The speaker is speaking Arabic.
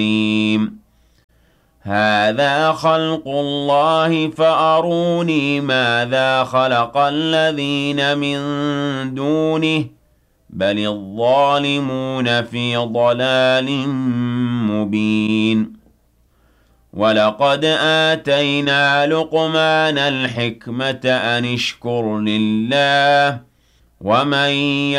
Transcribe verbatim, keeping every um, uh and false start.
هَٰذَا خَلْقُ اللَّهِ فَأَرُونِي مَاذَا خَلَقَ الَّذِينَ مِن دُونِهِ ۚ بَلِ الظَّالِمُونَ فِي ضَلَالٍ مُّبِينٍ وَلَقَدْ آتَيْنَا لُقْمَانَ الْحِكْمَةَ أَنِ اشْكُرْ لِلَّهِ ۚ وَمَن